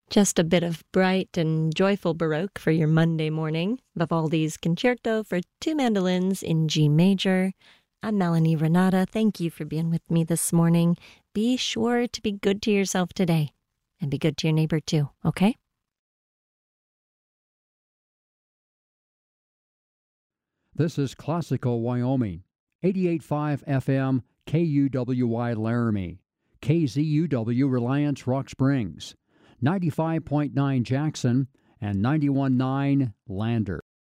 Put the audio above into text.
Just a bit of bright and joyful Baroque for your Monday morning. Vivaldi's Concerto for Two Mandolins in G major. I'm Melanie Renata. Thank you for being with me this morning. Be sure to be good to yourself today and be good to your neighbor too, okay? This is Classical Wyoming, 88.5 FM KUWY Laramie, KZUW Reliance Rock Springs, 95.9 Jackson, and 91.9 Lander.